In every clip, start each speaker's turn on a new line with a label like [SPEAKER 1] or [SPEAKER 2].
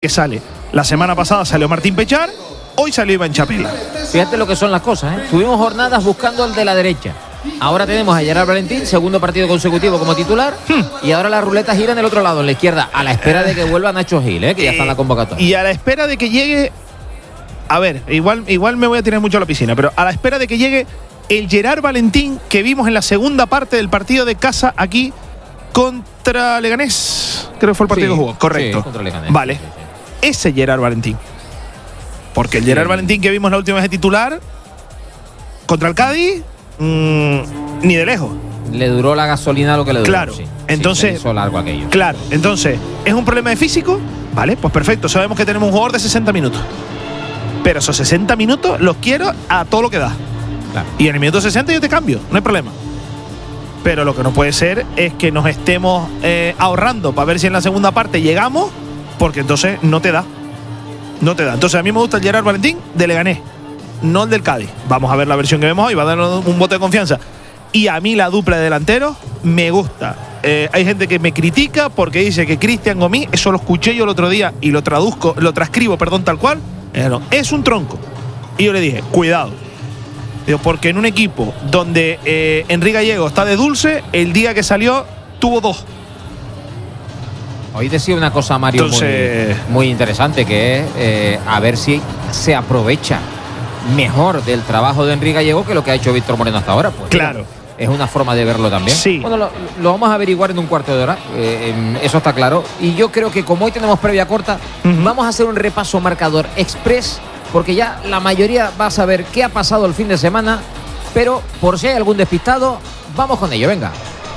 [SPEAKER 1] que sale. La semana pasada salió Martín Pechar, hoy salió Iván Chapela.
[SPEAKER 2] Fíjate lo que son las cosas, ¿eh? Tuvimos jornadas buscando el de la derecha. Ahora tenemos a Gerard Valentín, segundo partido consecutivo como titular. Y ahora la ruleta gira en el otro lado, en la izquierda, a la espera de que vuelva Nacho Gil, que ya está en la convocatoria.
[SPEAKER 1] Y a la espera de que llegue. A ver, igual me voy a tirar mucho a la piscina, pero a la espera de que llegue el Gerard Valentín que vimos en la segunda parte del partido de casa aquí contra Leganés. Creo que fue el partido que jugó. Correcto.
[SPEAKER 2] Sí, contra Leganés.
[SPEAKER 1] Vale. Ese Gerard Valentín. Porque el Gerard Valentín que vimos la última vez de titular contra el Cádiz, ni de lejos.
[SPEAKER 2] Le duró la gasolina lo que le duró.
[SPEAKER 1] Claro.
[SPEAKER 2] Sí.
[SPEAKER 1] Entonces,
[SPEAKER 2] se hizo largo aquello.
[SPEAKER 1] Claro. Entonces, ¿es un problema de físico? Vale, pues perfecto. Sabemos que tenemos un jugador de 60 minutos. Pero esos 60 minutos los quiero a todo lo que da.
[SPEAKER 2] Claro.
[SPEAKER 1] Y en el minuto 60 yo te cambio, no hay problema. Pero lo que no puede ser es que nos estemos ahorrando para ver si en la segunda parte llegamos, porque entonces no te da. No te da. Entonces a mí me gusta el Gerard Valentín de Leganés, no el del Cádiz. Vamos a ver la versión que vemos hoy, va a darnos un voto de confianza. Y a mí la dupla de delanteros me gusta. Hay gente que me critica porque dice que Cristian Gomis, eso lo escuché yo el otro día y lo transcribo, tal cual, es un tronco. Y yo le dije, cuidado. Porque en un equipo donde Enrique Gallego está de dulce, el día que salió tuvo 2.
[SPEAKER 2] Hoy decía una cosa, Mario, muy interesante, que es a ver si se aprovecha mejor del trabajo de Enrique Gallego que lo que ha hecho Víctor Moreno hasta ahora. Pues,
[SPEAKER 1] claro.
[SPEAKER 2] Es una forma de verlo también.
[SPEAKER 1] Sí.
[SPEAKER 2] Bueno, lo vamos a averiguar en un cuarto de hora, eso está claro. Y yo creo que como hoy tenemos previa corta, vamos a hacer un repaso marcador express, porque ya la mayoría va a saber qué ha pasado el fin de semana, pero por si hay algún despistado, vamos con ello, venga.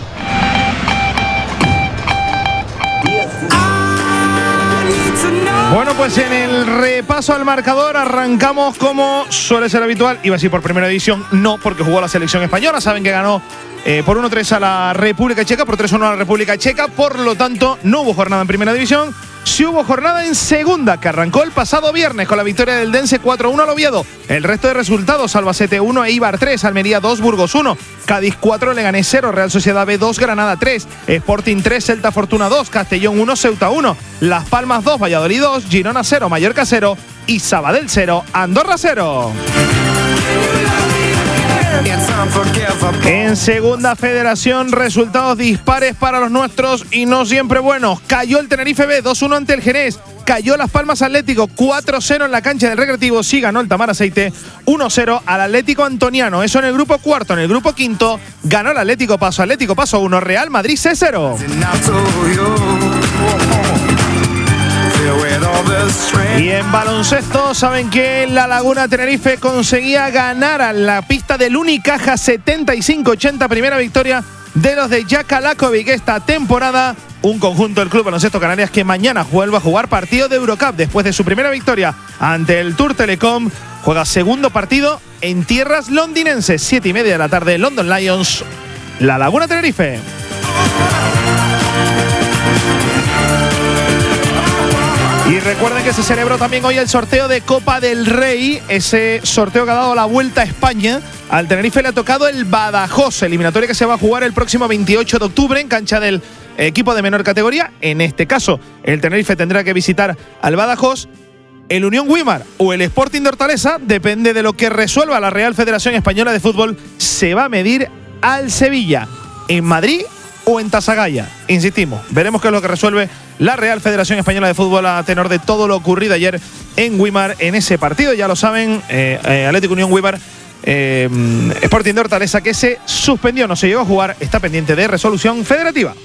[SPEAKER 1] Bueno, pues en el repaso al marcador arrancamos como suele ser habitual. Iba a decir por primera división, no, porque jugó la selección española. Saben que ganó por 1-3 a la República Checa, por 3-1 a la República Checa. Por lo tanto, no hubo jornada en primera división. Sí hubo jornada en segunda, que arrancó el pasado viernes con la victoria del Dense 4-1 al Oviedo. El resto de resultados: Albacete 1, Eibar 3, Almería 2, Burgos 1, Cádiz 4, Leganés 0, Real Sociedad B 2, Granada 3, Sporting 3, Celta Fortuna 2, Castellón 1, Ceuta 1, Las Palmas 2, Valladolid 2, Girona 0, Mallorca 0 y Sabadell 0, Andorra 0. En segunda federación, resultados dispares para los nuestros y no siempre buenos. Cayó el Tenerife B 2-1 ante el Jerez. Cayó Las Palmas Atlético 4-0 en la cancha del Recreativo. Sí ganó el Tamar Aceite 1-0 al Atlético Antoniano. Eso en el grupo cuarto. En el grupo quinto ganó el Atlético Paso 1, Real Madrid C0. Y en baloncesto, saben que la Laguna Tenerife conseguía ganar a la pista del Unicaja 75-80, primera victoria de los de Jaka Lakovic esta temporada. Un conjunto del Club Baloncesto Canarias que mañana vuelve a jugar partido de Eurocup después de su primera victoria ante el Tour Telecom. Juega segundo partido en tierras londinenses, 7:30 de la tarde, London Lions, la Laguna Tenerife. Y recuerden que se celebró también hoy el sorteo de Copa del Rey, ese sorteo que ha dado la vuelta a España. Al Tenerife le ha tocado el Badajoz, eliminatoria que se va a jugar el próximo 28 de octubre en cancha del equipo de menor categoría. En este caso, el Tenerife tendrá que visitar al Badajoz. El Unión Güímar o el Sporting de Hortaleza, depende de lo que resuelva la Real Federación Española de Fútbol, se va a medir al Sevilla, en Madrid o en Tasagaya. Insistimos, veremos qué es lo que resuelve la Real Federación Española de Fútbol a tenor de todo lo ocurrido ayer en Güímar en ese partido. Ya lo saben, Atlético Unión Güímar, Sporting de Hortaleza, que se suspendió, no se llegó a jugar, está pendiente de resolución federativa.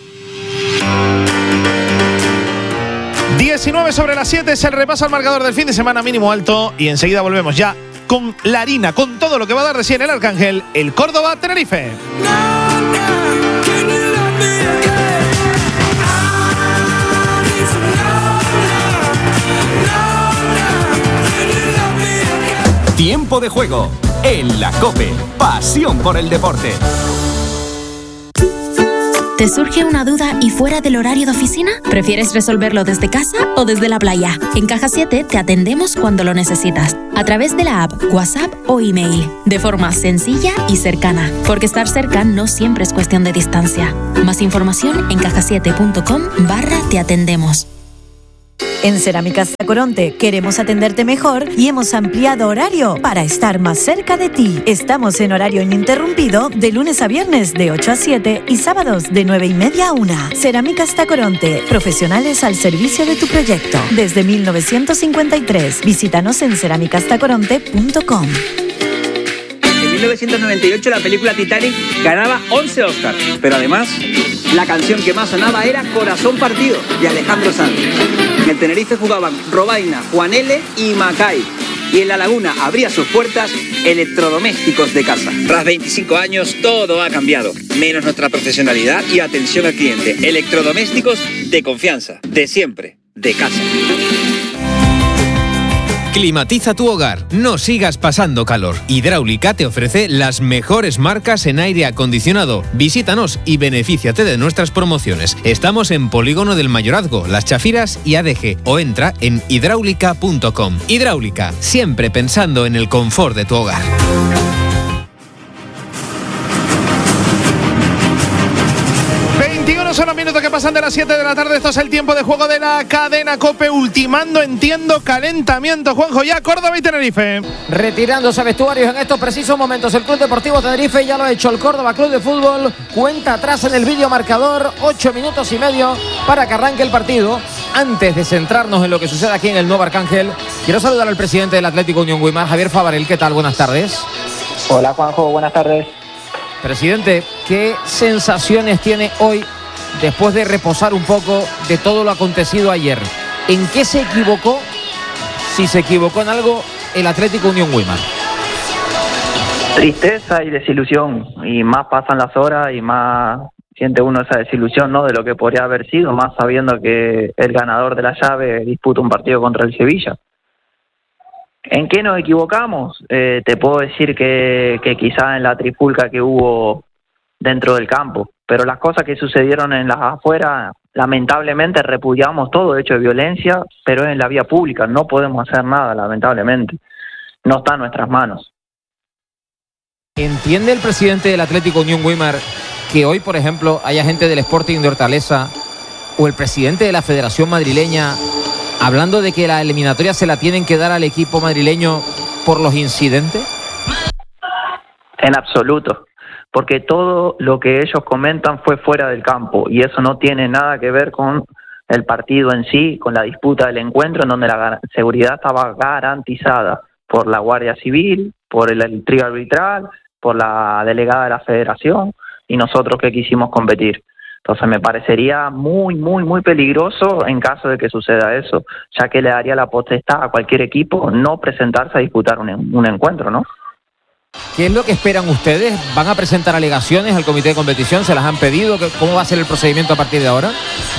[SPEAKER 1] 19:07 es el repaso al marcador del fin de semana, mínimo alto, y enseguida volvemos ya con la harina, con todo lo que va a dar de sí en el Arcángel, el Córdoba Tenerife.
[SPEAKER 3] Tiempo de juego en la COPE. Pasión por el deporte.
[SPEAKER 4] ¿Te surge una duda y fuera del horario de oficina? ¿Prefieres resolverlo desde casa o desde la playa? En Caja 7 te atendemos cuando lo necesitas, a través de la app, WhatsApp o email, de forma sencilla y cercana, porque estar cerca no siempre es cuestión de distancia. Más información en cajasiete.com/te atendemos.
[SPEAKER 5] En Cerámicas Tacoronte queremos atenderte mejor y hemos ampliado horario para estar más cerca de ti. Estamos en horario ininterrumpido de lunes a viernes de 8 a 7 y sábados de 9:30 a 1. Cerámicas Tacoronte, profesionales al servicio de tu proyecto. Desde 1953, visítanos en cerámicastacoronte.com.
[SPEAKER 6] En 1998 la película Titanic ganaba 11 Oscars, pero además la canción que más sonaba era Corazón Partido, de Alejandro Sanz. En el Tenerife jugaban Robaina, Juan L. y Macay. Y en La Laguna abría sus puertas Electrodomésticos de Casa. Tras 25 años todo ha cambiado, menos nuestra profesionalidad y atención al cliente. Electrodomésticos de confianza, de siempre, de casa.
[SPEAKER 7] Climatiza tu hogar, no sigas pasando calor. Hidráulica te ofrece las mejores marcas en aire acondicionado. Visítanos y benefíciate de nuestras promociones. Estamos en Polígono del Mayorazgo, Las Chafiras y ADG, o entra en hidráulica.com. Hidráulica, siempre pensando en el confort de tu hogar.
[SPEAKER 1] Son los minutos que pasan de las 7 de la tarde. Esto es el tiempo de juego de la cadena COPE, ultimando, entiendo, calentamiento. Juanjo, ya Córdoba y Tenerife.
[SPEAKER 2] Retirándose a vestuarios en estos precisos momentos el Club Deportivo Tenerife, ya lo ha hecho el Córdoba Club de Fútbol. Cuenta atrás en el vídeo marcador, 8 minutos y medio para que arranque el partido. Antes de centrarnos en lo que sucede aquí en el Nuevo Arcángel, quiero saludar al presidente del Atlético Unión Güímar, Javier Favarel. ¿Qué tal? Buenas tardes.
[SPEAKER 8] Hola Juanjo, buenas tardes.
[SPEAKER 2] Presidente, ¿qué sensaciones tiene hoy después de reposar un poco de todo lo acontecido ayer? ¿En qué se equivocó? Si se equivocó en algo, el Atlético Unión Güímar.
[SPEAKER 8] Tristeza y desilusión, y más pasan las horas y más siente uno esa desilusión, ¿no?, de lo que podría haber sido, más sabiendo que el ganador de la llave disputa un partido contra el Sevilla. ¿En qué nos equivocamos? Te puedo decir que quizá en la trifulca que hubo dentro del campo, pero las cosas que sucedieron en las afueras, lamentablemente repudiamos todo hecho de violencia, pero es en la vía pública, no podemos hacer nada, lamentablemente, no está en nuestras manos.
[SPEAKER 2] ¿Entiende el presidente del Atlético Unión Güímar que hoy, por ejemplo, haya gente del Sporting de Hortaleza o el presidente de la Federación Madrileña hablando de que la eliminatoria se la tienen que dar al equipo madrileño por los incidentes?
[SPEAKER 8] En absoluto, porque todo lo que ellos comentan fue fuera del campo y eso no tiene nada que ver con el partido en sí, con la disputa del encuentro, en donde la seguridad estaba garantizada por la Guardia Civil, por el trío arbitral, por la delegada de la Federación y nosotros que quisimos competir. Entonces me parecería muy, muy, muy peligroso en caso de que suceda eso, ya que le daría la potestad a cualquier equipo no presentarse a disputar un encuentro, ¿no?
[SPEAKER 2] ¿Qué es lo que esperan ustedes? ¿Van a presentar alegaciones al comité de competición? ¿Se las han pedido? ¿Cómo va a ser el procedimiento a partir de ahora?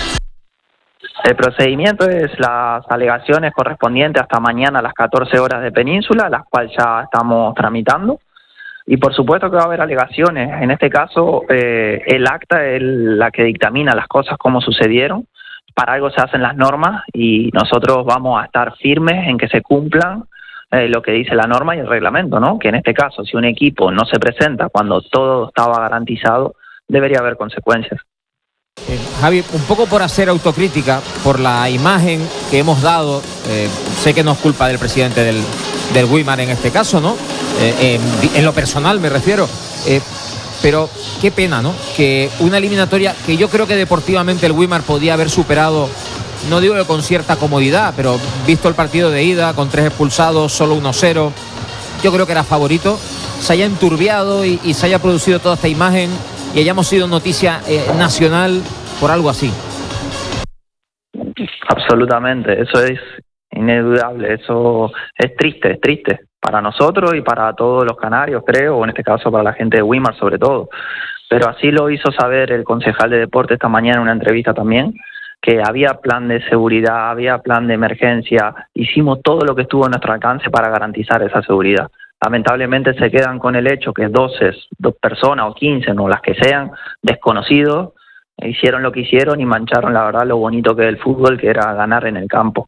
[SPEAKER 8] El procedimiento es las alegaciones correspondientes hasta mañana a las 14 horas de Península, las cuales ya estamos tramitando. Y por supuesto que va a haber alegaciones. En este caso, el acta es la que dictamina las cosas como sucedieron. Para algo se hacen las normas y nosotros vamos a estar firmes en que se cumplan lo que dice la norma y el reglamento, ¿no? Que en este caso, si un equipo no se presenta cuando todo estaba garantizado, debería haber consecuencias.
[SPEAKER 2] Javi, un poco por hacer autocrítica, por la imagen que hemos dado, sé que no es culpa del presidente del Güímar en este caso, ¿no? En lo personal me refiero, pero qué pena, ¿no? Que una eliminatoria que yo creo que deportivamente el Güímar podía haber superado, no digo que con cierta comodidad, pero visto el partido de ida, con 3 expulsados, solo 1-0, yo creo que era favorito, se haya enturbiado y se haya producido toda esta imagen y hayamos sido noticia nacional por algo así.
[SPEAKER 8] Absolutamente, eso es inedudable, eso es triste para nosotros y para todos los canarios, creo, o en este caso para la gente de Güímar sobre todo. Pero así lo hizo saber el concejal de deporte esta mañana en una entrevista también, que había plan de seguridad, había plan de emergencia, hicimos todo lo que estuvo a nuestro alcance para garantizar esa seguridad. Lamentablemente se quedan con el hecho que 2 personas o 15, no las que sean, desconocidos, hicieron lo que hicieron y mancharon la verdad lo bonito que es el fútbol, que era ganar en el campo.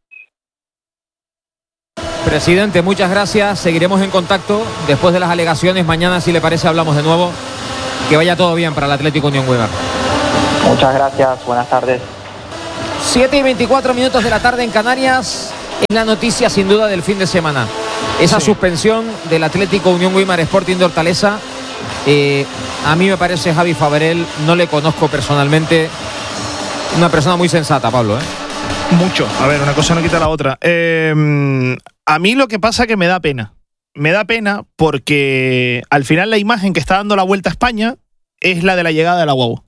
[SPEAKER 2] Presidente, muchas gracias, seguiremos en contacto después de las alegaciones, mañana si le parece hablamos de nuevo, que vaya todo bien para el Atlético Unión Güímar.
[SPEAKER 8] Muchas gracias, buenas tardes.
[SPEAKER 2] 7:24 de la tarde en Canarias. Es la noticia sin duda del fin de semana. Esa suspensión del Atlético Unión Güímar Sporting de Hortaleza. A mí me parece Javi Faverel, no le conozco personalmente, una persona muy sensata, Pablo.
[SPEAKER 1] Mucho. A ver, una cosa no quita la otra. A mí lo que pasa es que me da pena. Me da pena porque al final la imagen que está dando la vuelta a España es la de la llegada de la guagua.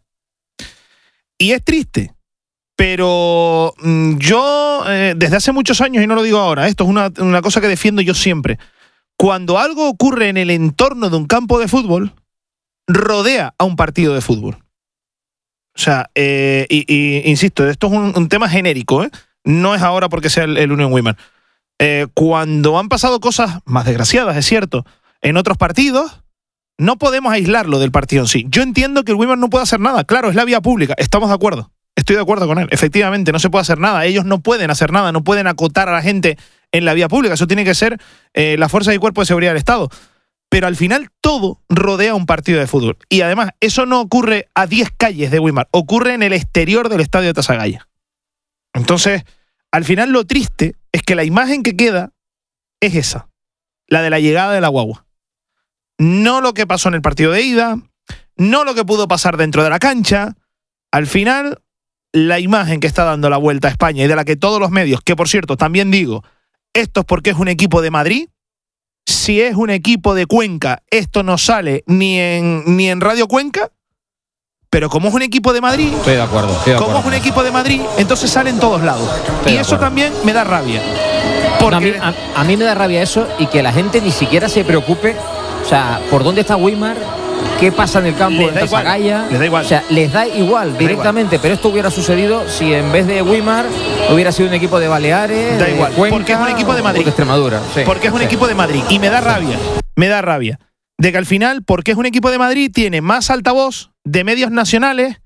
[SPEAKER 1] Y es triste. Pero yo, desde hace muchos años, y no lo digo ahora, esto es una cosa que defiendo yo siempre. Cuando algo ocurre en el entorno de un campo de fútbol, rodea a un partido de fútbol. O sea, insisto, esto es un tema genérico, ¿eh? No es ahora porque sea el Unión Güímar. Cuando han pasado cosas más desgraciadas, es cierto, en otros partidos, no podemos aislarlo del partido en sí. Yo entiendo que el Güímar no puede hacer nada. Claro, es la vía pública. Estamos de acuerdo. Estoy de acuerdo con él. Efectivamente, no se puede hacer nada. Ellos no pueden hacer nada. No pueden acotar a la gente en la vía pública. Eso tiene que ser las fuerzas y cuerpos de seguridad del Estado. Pero al final todo rodea un partido de fútbol. Y además, eso no ocurre a 10 calles de Güímar. Ocurre en el exterior del estadio de Tasagaya. Entonces, al final lo triste es que la imagen que queda es esa. La de la llegada de la guagua. No lo que pasó en el partido de ida. No lo que pudo pasar dentro de la cancha. Al final, la imagen que está dando la vuelta a España y de la que todos los medios, que por cierto, también digo, esto es porque es un equipo de Madrid. Si es un equipo de Cuenca, esto no sale ni en Radio Cuenca, pero como es un equipo de Madrid,
[SPEAKER 2] estoy de acuerdo.
[SPEAKER 1] Como es un equipo de Madrid, entonces sale en todos lados. Y eso también me da rabia. Porque
[SPEAKER 2] no, a mí me da rabia eso y que la gente ni siquiera se preocupe, o sea, por dónde está Güímar, qué pasa en el campo de Tasagaya.
[SPEAKER 1] Les da igual.
[SPEAKER 2] O sea, les da igual directamente, pero esto hubiera sucedido si en vez de Güímar hubiera sido un equipo de Baleares,
[SPEAKER 1] da igual,
[SPEAKER 2] Cuenca,
[SPEAKER 1] porque es un equipo de Madrid,
[SPEAKER 2] de Extremadura. Sí,
[SPEAKER 1] porque es un equipo de Madrid. Y me da rabia de que al final, porque es un equipo de Madrid, tiene más altavoz de medios nacionales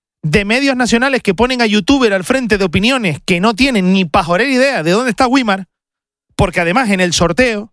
[SPEAKER 1] que ponen a youtuber al frente de opiniones que no tienen ni pajolera idea de dónde está Güímar, porque además en el sorteo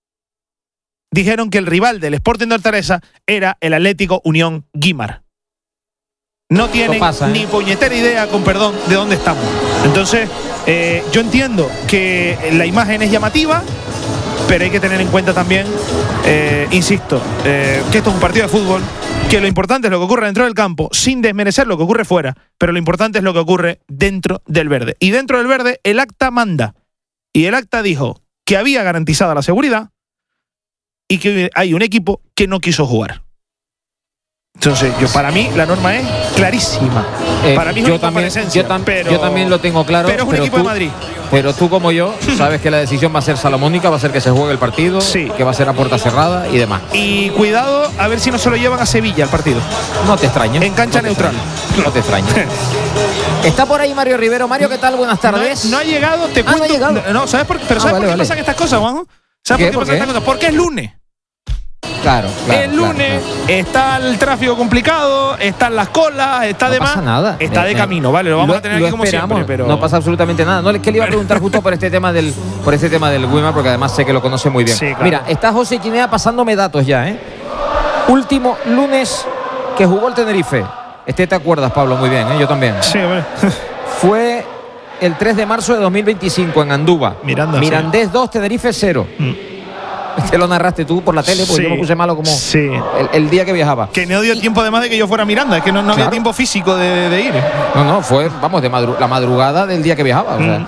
[SPEAKER 1] dijeron que el rival del Sporting de Hortaleza era el Atlético Unión Güímar. No tienen ni puñetera idea, con perdón, de dónde estamos. Entonces, yo entiendo que la imagen es llamativa, pero hay que tener en cuenta también, insisto, que esto es un partido de fútbol, que lo importante es lo que ocurre dentro del campo, sin desmerecer lo que ocurre fuera, pero lo importante es lo que ocurre dentro del verde. Y dentro del verde, el acta manda. Y el acta dijo que había garantizada la seguridad y que hay un equipo que no quiso jugar. Entonces, para mí la norma es clarísima. Para mí es una comparecencia,
[SPEAKER 2] yo también lo tengo claro.
[SPEAKER 1] Pero es un equipo de Madrid.
[SPEAKER 2] Pero tú como yo sabes que la decisión va a ser salomónica, va a ser que se juegue el partido, que va a ser a puerta cerrada y demás.
[SPEAKER 1] Y cuidado a ver si no se lo llevan a Sevilla el partido.
[SPEAKER 2] No te extraño.
[SPEAKER 1] En cancha neutral.
[SPEAKER 2] No te extraño. Está por ahí Mario Rivero. Mario, ¿qué tal? Buenas tardes.
[SPEAKER 1] No ha llegado, te cuento.
[SPEAKER 2] No ha llegado.
[SPEAKER 1] No, ¿sabes por qué? Pero ¿sabes por qué pasan estas cosas, Juanjo? ¿Sabes por qué pasan estas cosas? Porque es lunes.
[SPEAKER 2] Claro.
[SPEAKER 1] El lunes está el tráfico complicado, están las colas, está
[SPEAKER 2] no
[SPEAKER 1] de más.
[SPEAKER 2] No pasa nada.
[SPEAKER 1] Está de camino, ¿vale? Lo vamos a tener aquí como siempre, pero
[SPEAKER 2] no pasa absolutamente nada. No, es que le iba a preguntar justo por este tema del Güímar, porque además sé que lo conoce muy bien. Sí, claro. Mira, está José Quinea pasándome datos ya, ¿eh? Último lunes que jugó el Tenerife. Te acuerdas, Pablo, muy bien, ¿eh? Yo también.
[SPEAKER 1] Sí, hombre.
[SPEAKER 2] Fue el 3 de marzo de 2025 en Andúba. Mirandés 2, Tenerife 0. Te lo narraste tú por la tele, porque yo me puse malo como el día que viajaba.
[SPEAKER 1] Que no dio tiempo además de que yo fuera a Miranda, es que no había tiempo físico de ir.
[SPEAKER 2] No, fue, vamos, la madrugada del día que viajaba. O sea,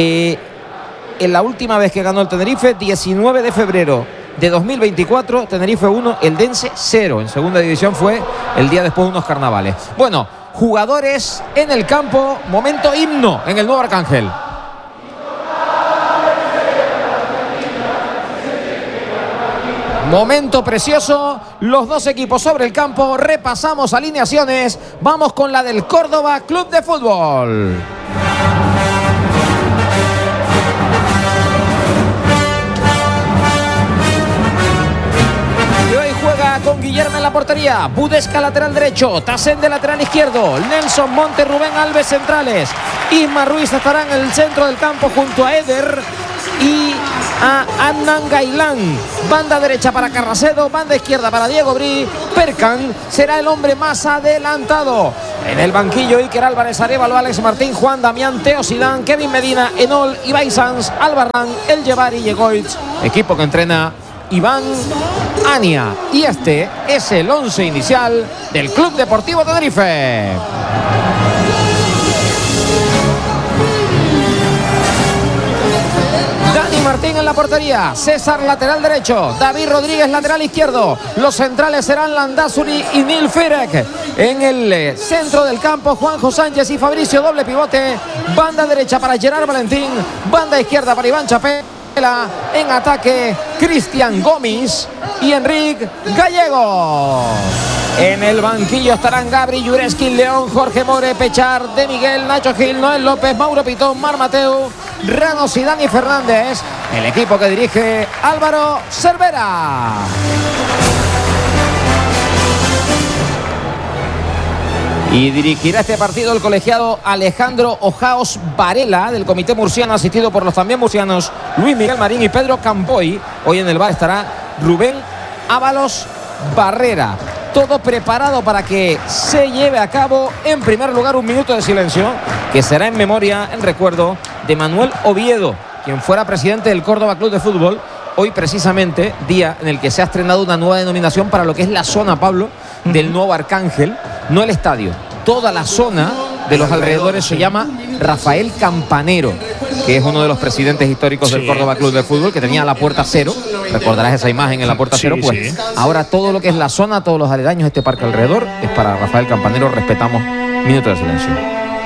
[SPEAKER 2] en la última vez que ganó el Tenerife, 19 de febrero de 2024, Tenerife 1, Eldense 0. En segunda división fue el día después de unos carnavales. Bueno, jugadores en el campo, momento himno en el Nuevo Arcángel. Momento precioso, los dos equipos sobre el campo, repasamos alineaciones, vamos con la del Córdoba Club de Fútbol. Y hoy juega con Guillermo en la portería, Budesca lateral derecho, Tassén de lateral izquierdo, Nelson Monte, Rubén Alves centrales, Isma Ruiz estará en el centro del campo junto a Eder y a Adnan Gailán. Banda derecha para Carracedo, banda izquierda para Diego Bri. Perkan será el hombre más adelantado. En el banquillo, Iker Álvarez, Arévalo, Alex Martín, Juan Damián, Teo Zidane, Kevin Medina, Enol, Ibai Sanz, Albarrán, El Yevari, Yegoitz. Equipo que entrena Iván Ania. Y este es el 11 inicial del Club Deportivo Tenerife. Dani Martín en la portería, César lateral derecho, David Rodríguez lateral izquierdo. Los centrales serán Landázuri y Nil Firek. En el centro del campo, Juanjo Sánchez y Fabricio, doble pivote. Banda derecha para Gerard Valentín, banda izquierda para Iván Chapé. En ataque, Cristian Gómez y Enrique Gallego. En el banquillo estarán Gabri, Jureski, León, Jorge More, Pechar, De Miguel, Nacho Gil, Noel López, Mauro Pitón, Mar Mateo, Ranos y Dani Fernández. El equipo que dirige Álvaro Cervera. Y dirigirá este partido el colegiado Alejandro Ojaos Varela, del comité murciano, asistido por los también murcianos Luis Miguel Marín y Pedro Campoy. Hoy en el bar estará Rubén Ábalos Barrera. Todo preparado para que se lleve a cabo, en primer lugar, un minuto de silencio, que será en memoria, en recuerdo de Manuel Oviedo, quien fuera presidente del Córdoba Club de Fútbol. Hoy precisamente, día en el que se ha estrenado una nueva denominación para lo que es la zona, Pablo, del nuevo Arcángel. No el estadio, toda la zona de los alrededores se llama Rafael Campanero, que es uno de los presidentes históricos del Córdoba Club de Fútbol, que tenía la puerta cero. Recordarás esa imagen en la puerta cero. Pues ahora todo lo que es la zona, todos los aledaños de este parque alrededor, es para Rafael Campanero. Respetamos minuto de silencio.